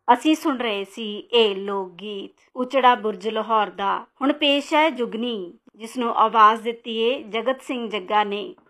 ਅਸੀਂ ਸੁਣ ਰਹੇ ਸੀ ਇਹ ਲੋਕ ਗੀਤ ਉਚੜਾ ਬੁਰਜ ਲਾਹੌਰ ਦਾ। ਹੁਣ ਪੇਸ਼ ਹੈ ਜੁਗਨੀ, ਜਿਸ ਨੂੰ ਆਵਾਜ਼ ਦਿੱਤੀ ਏ ਜਗਤ ਸਿੰਘ ਜੱਗਾ ਨੇ।